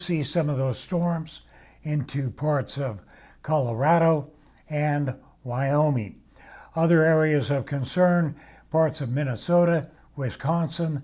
see some of those storms into parts of Colorado and Wyoming. Other areas of concern, parts of Minnesota, Wisconsin,